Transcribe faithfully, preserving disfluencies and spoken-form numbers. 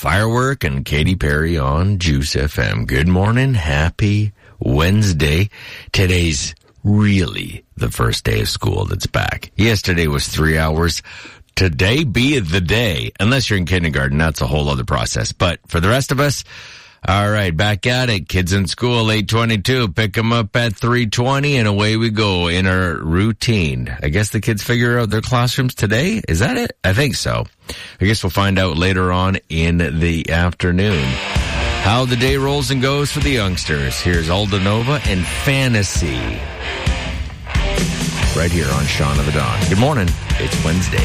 Firework and Katy Perry on Juice F M. Good morning. Happy Wednesday. Today's really the first day of school that's back. Yesterday was three hours. Today be the day. Unless you're in kindergarten, that's a whole other process. But for the rest of us, all right, back at it. Kids in school, eight twenty-two. Pick them up at three twenty, and away we go in our routine. I guess the kids figure out their classrooms today? Is that it? I think so. I guess we'll find out later on in the afternoon how the day rolls and goes for the youngsters. Here's Alda Nova and Fantasy right here on Shaun of the Dawn. Good morning. It's Wednesday.